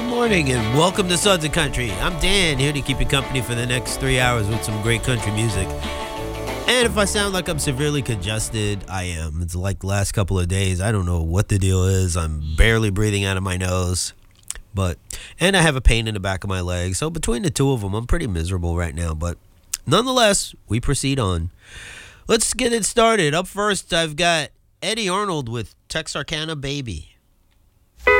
morning and welcome to Sons of Country. I'm Dan, here to keep you company for the next 3 hours with some great country music. And if I sound like I'm severely congested, I am. It's like the last couple of days. I don't know what the deal is. I'm barely breathing out of my nose. And I have a pain in the back of my leg. So between the two of them, I'm pretty miserable right now. But nonetheless, we proceed on. Let's get it started. Up first, I've got Eddie Arnold with Texarkana Baby.